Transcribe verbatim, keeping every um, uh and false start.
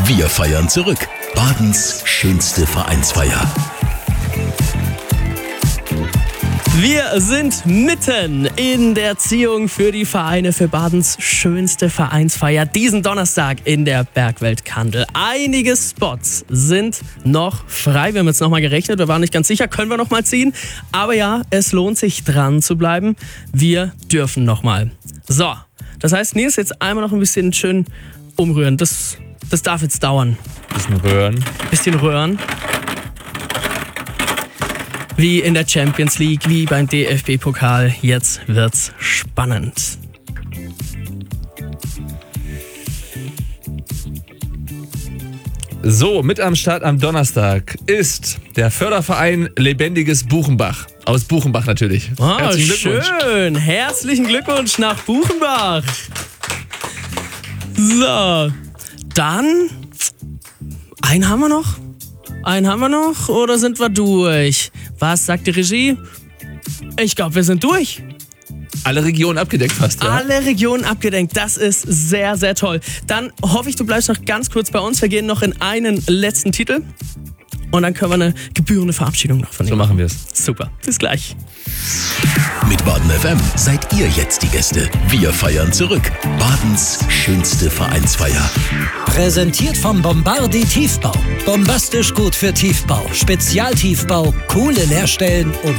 Wir feiern zurück. Badens schönste Vereinsfeier. Wir sind mitten in der Ziehung für die Vereine für Badens schönste Vereinsfeier diesen Donnerstag in der Bergwelt Kandel. Einige Spots sind noch frei. Wir haben jetzt nochmal gerechnet, wir waren nicht ganz sicher, können wir nochmal ziehen. Aber ja, es lohnt sich dran zu bleiben. Wir dürfen nochmal. So, das heißt, Nils, jetzt einmal noch ein bisschen schön umrühren. Das, das darf jetzt dauern. Bisschen rühren. Bisschen rühren. Wie in der Champions League, wie beim D F B-Pokal. Jetzt wird's spannend. So, mit am Start am Donnerstag ist der Förderverein Lebendiges Buchenbach. Aus Buchenbach natürlich. Oh, Herzlichen Glückwunsch. Schön. Herzlichen Glückwunsch nach Buchenbach. So, dann einen haben wir noch. Einen haben wir noch oder sind wir durch? Was sagt die Regie? Ich glaube, wir sind durch. Alle Regionen abgedeckt fast, ja? Alle Regionen abgedeckt. Das ist sehr, sehr toll. Dann hoffe ich, du bleibst noch ganz kurz bei uns. Wir gehen noch in einen letzten Titel. Und dann können wir eine gebührende Verabschiedung noch von dir So machen wir es. Super. Bis gleich. Mit Baden F M seid ihr jetzt die Gäste. Wir feiern zurück. Badens schönste Vereinsfeier. Präsentiert vom Bombardi Tiefbau. Bombastisch gut für Tiefbau. Spezialtiefbau, coole Leerstellen und